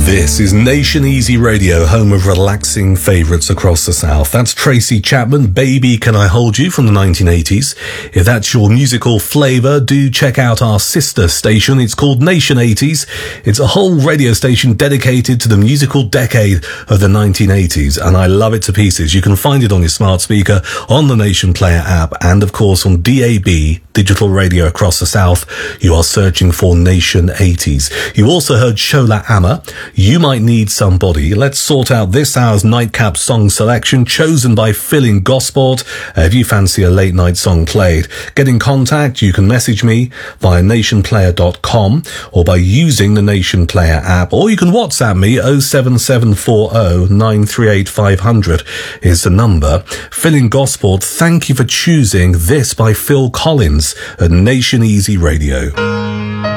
This is Nation Easy Radio, home of relaxing favourites across the South. That's Tracy Chapman, Baby Can I Hold You from the 1980s. If that's your musical flavour, do check out our sister station. It's called Nation 80s. It's a whole radio station dedicated to the musical decade of the 1980s, and I love it to pieces. You can find it on your smart speaker, on the Nation Player app, and of course on DAB, digital radio across the South. You are searching for Nation 80s. You also heard Shola Amma, You Might Need Somebody. Let's sort out this hour's nightcap song selection, chosen by Phil in Gosport. If you fancy a late night song played, get in contact. You can message me via nationplayer.com or by using the Nation Player app, or you can WhatsApp me. 07740 938 500 is the number. Phil in Gosport, thank you for choosing this by Phil Collins at Nation Easy Radio.